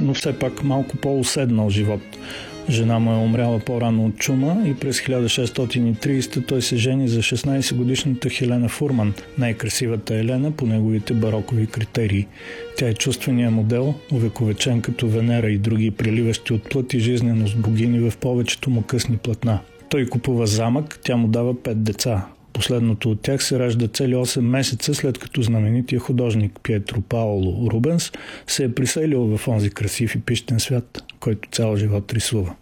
но все пак малко по-уседнал живот. Жена му е умряла по-рано от чума и през 1630 той се жени за 16-годишната Хелена Фурман, най-красивата Елена по неговите барокови критерии. Тя е чувственият модел, увековечен като Венера и други приливащи от плът и жизненост богини в повечето му късни платна. Той купува замък, тя му дава 5 деца. Последното от тях се ражда цели 8 месеца след като знаменития художник Пиетро Паоло Рубенс се е приселил в онзи красив и пищен свят, който цял живот рисува.